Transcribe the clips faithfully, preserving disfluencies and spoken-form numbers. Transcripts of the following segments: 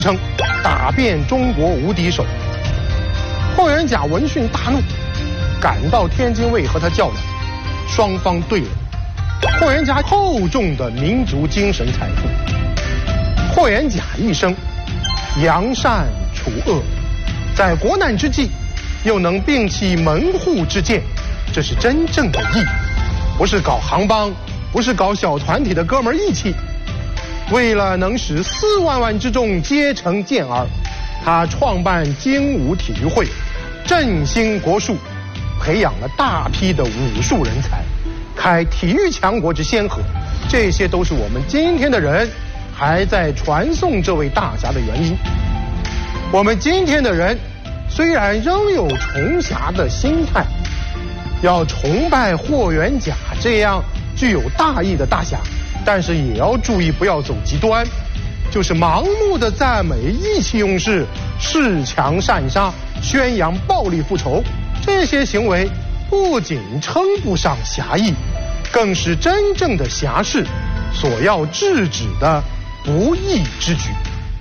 称打遍中国无敌手。霍元甲闻讯大怒，赶到天津卫和他较量，双方对垒。霍元甲厚重的民族精神财富。霍元甲一生扬善除恶，在国难之际又能摒弃门户之见，这是真正的义，不是搞行帮，不是搞小团体的哥们义气。为了能使四万万之众皆成健儿，他创办精武体育会，振兴国术，培养了大批的武术人才，开体育强国之先河。这些都是我们今天的人还在传颂这位大侠的原因。我们今天的人虽然仍有崇侠的心态，要崇拜霍元甲这样具有大义的大侠，但是也要注意不要走极端，就是盲目的赞美意气用事、恃强擅杀、宣扬暴力复仇，这些行为不仅称不上侠义，更是真正的侠士所要制止的不义之举。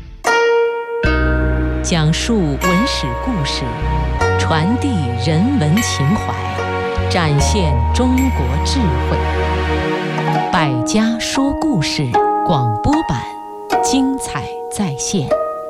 讲述文史故事，传递人文情怀，展现中国智慧。百家说故事广播版，精彩再现。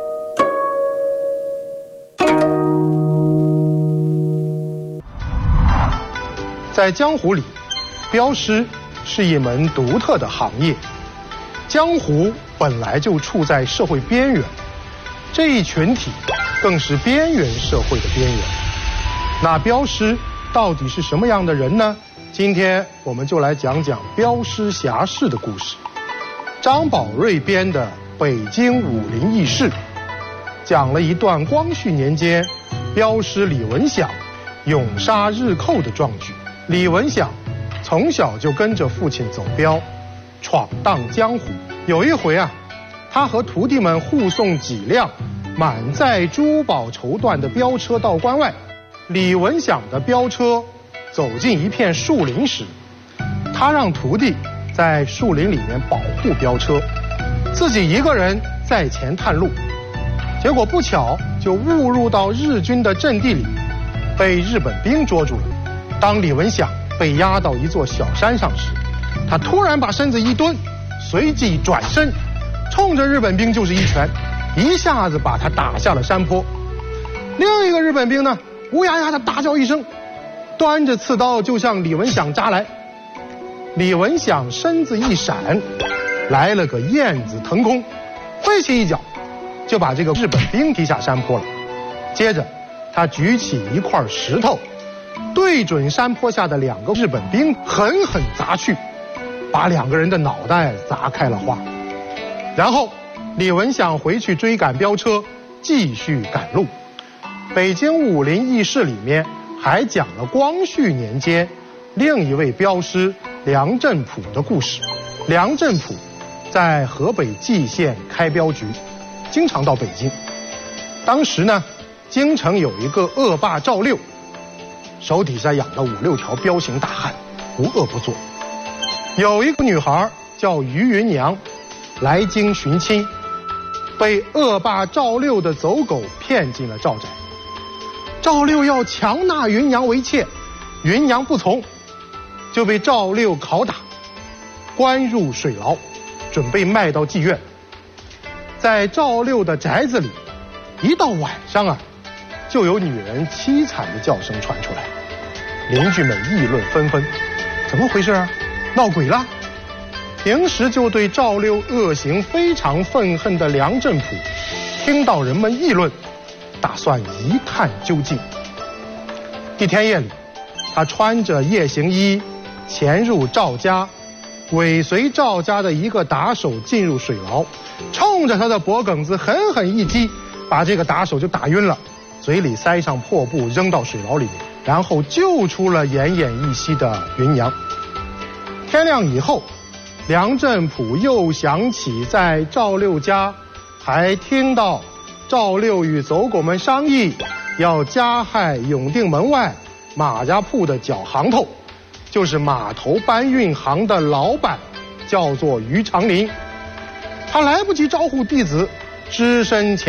在江湖里，镖师是一门独特的行业。江湖本来就处在社会边缘，这一群体更是边缘社会的边缘。那镖师到底是什么样的人呢？今天我们就来讲讲镖师侠士的故事。张宝瑞编的《北京武林义士》，讲了一段光绪年间镖师李文响勇杀日寇的壮举。李文响从小就跟着父亲走镖，闯荡江湖。有一回啊，他和徒弟们护送几辆满载珠宝绸缎的镖车到关外。李文响的镖车走进一片树林时，他让徒弟在树林里面保护镖车，自己一个人在前探路。结果不巧就误入到日军的阵地里，被日本兵捉住了。当李文响被押到一座小山上时，他突然把身子一蹲，随即转身冲着日本兵就是一拳，一下子把他打下了山坡。另一个日本兵呢，乌鸦鸦的大叫一声，端着刺刀就向李文响扎来。李文响身子一闪，来了个燕子腾空，挥起一脚就把这个日本兵踢下山坡了。接着他举起一块石头，对准山坡下的两个日本兵狠狠砸去，把两个人的脑袋砸开了花。然后李文响回去追赶镖车，继续赶路。北京武林义士里面还讲了光绪年间另一位镖师梁振甫的故事。梁振甫在河北蓟县开镖局，经常到北京。当时呢，京城有一个恶霸赵六，手底下养了五六条彪形大汉，无恶不作。有一个女孩叫于云娘，来京寻亲，被恶霸赵六的走狗骗进了赵宅。赵六要强纳云娘为妾，云娘不从，就被赵六拷打，关入水牢，准备卖到妓院。在赵六的宅子里，一到晚上啊，就有女人凄惨的叫声传出来，邻居们议论纷纷，怎么回事啊？闹鬼了？平时就对赵六恶行非常愤恨的梁振甫，听到人们议论，打算一探究竟。一天夜里，他穿着夜行衣潜入赵家，尾随赵家的一个打手进入水牢，冲着他的脖梗子狠狠一击，把这个打手就打晕了，嘴里塞上破布扔到水牢里面，然后救出了奄奄一息的云娘。天亮以后，梁振甫又想起在赵六家还听到赵六与走狗们商议要加害永定门外马家铺的脚行头，就是码头搬运行的老板，叫做于长林。他来不及招呼弟子， 只身前